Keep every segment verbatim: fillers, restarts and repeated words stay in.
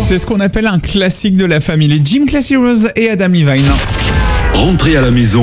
C'est ce qu'on appelle un classique de la famille. Les Gym Class Heroes et Adam Levine. Rentrez à la maison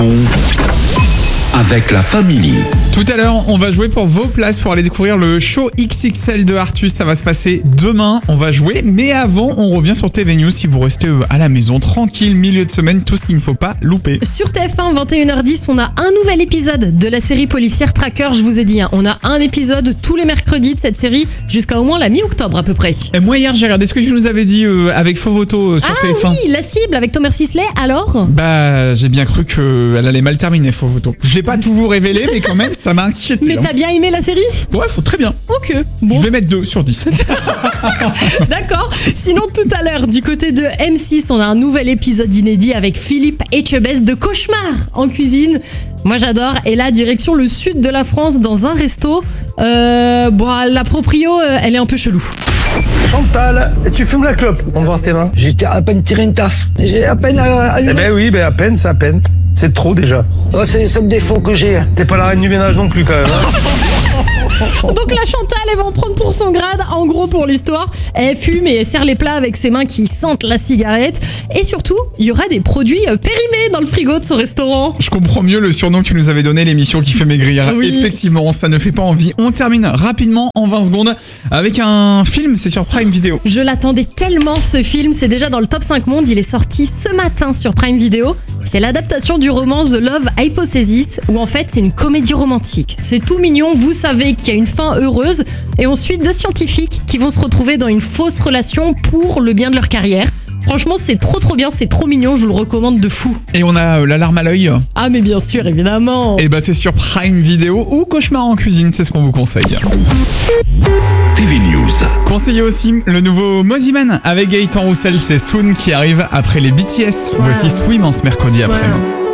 avec la famille. Tout à l'heure, on va jouer pour vos places pour aller découvrir le show X X L de Artus. Ça va se passer demain, on va jouer. Mais avant, on revient sur T V News si vous restez à la maison, tranquille, milieu de semaine, tout ce qu'il ne faut pas louper. Sur T F un, vingt et une heures dix, on a un nouvel épisode de la série policière Tracker. Je vous ai dit, hein, on a un épisode tous les mercredis de cette série jusqu'à au moins la mi-octobre à peu près. Et moi hier, j'ai regardé ce que tu nous avais dit euh, avec Fovoto euh, sur ah T F un. Oui, la cible avec Thomas Sisley, alors Bah, j'ai bien cru qu'elle allait mal terminer, Fovoto. Je vais pas tout vous révéler, mais quand même, ça m'a inquiété. Mais t'as bien aimé la série? Ouais, faut très bien. Ok, bon. Je vais mettre deux sur dix. D'accord. Sinon, tout à l'heure, du côté de M six, on a un nouvel épisode inédit avec Philippe Etchebest de Cauchemar en cuisine. Moi, j'adore. Et là, direction le sud de la France, dans un resto. Euh, bon, la proprio, euh, elle est un peu chelou. Chantal, tu fumes la clope? On va voir tes mains. J'ai à peine tiré une taf. J'ai à peine allumé. Eh ben oui, ben à peine, c'est à peine. C'est trop déjà. Oh, c'est le seul défaut que j'ai. T'es pas la reine du ménage non plus quand même. Hein. Donc la Chantal, elle va en prendre pour son grade. En gros, pour l'histoire, elle fume et elle sert les plats avec ses mains qui sentent la cigarette. Et surtout, il y aura des produits périmés dans le frigo de ce restaurant. Je comprends mieux le surnom que tu nous avais donné, l'émission qui fait maigrir. Oui. Effectivement, ça ne fait pas envie. On termine rapidement en vingt secondes avec un film, c'est sur Prime Video. Je l'attendais tellement, ce film. C'est déjà dans le top cinq monde. Il est sorti ce matin sur Prime Video. C'est l'adaptation du roman The Love Hypothesis, où en fait c'est une comédie romantique. C'est tout mignon, vous savez qu'il y a une fin heureuse, et ensuite deux scientifiques qui vont se retrouver dans une fausse relation pour le bien de leur carrière. Franchement, c'est trop trop bien, c'est trop mignon, je vous le recommande de fou. Et on a euh, l'alarme à l'œil. Ah mais bien sûr, évidemment. Et bah c'est sur Prime Video ou Cauchemar en cuisine, c'est ce qu'on vous conseille. T V News. Conseillez aussi le nouveau Mosiman avec Gaëtan Roussel, c'est Soon qui arrive après les B T S. Voici Swim en ce mercredi après.